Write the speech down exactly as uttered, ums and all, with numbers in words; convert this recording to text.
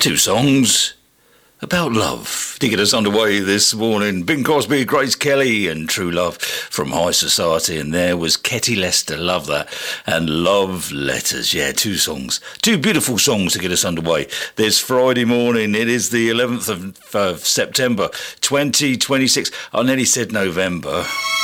Two songs about love to get us underway this morning. Bing Crosby, Grace Kelly and True Love from High Society, and there was Ketty Lester, love that, and Love Letters. Yeah, two songs, two beautiful songs to get us underway this Friday morning. It is the eleventh of, of September twenty twenty-six. I nearly said November.